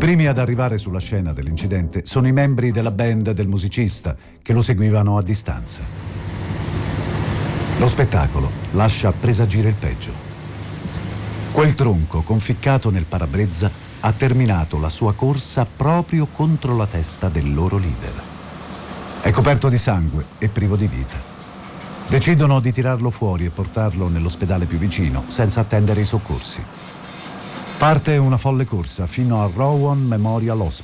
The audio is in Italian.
primi ad arrivare sulla scena dell'incidente sono i membri della band del musicista che lo seguivano a distanza. Lo spettacolo lascia presagire il peggio. Quel tronco conficcato nel parabrezza ha terminato la sua corsa proprio contro la testa del loro leader. È coperto di sangue e privo di vita. Decidono di tirarlo fuori e portarlo nell'ospedale più vicino, senza attendere i soccorsi. Parte una folle corsa fino al Rowan Memorial Hospital.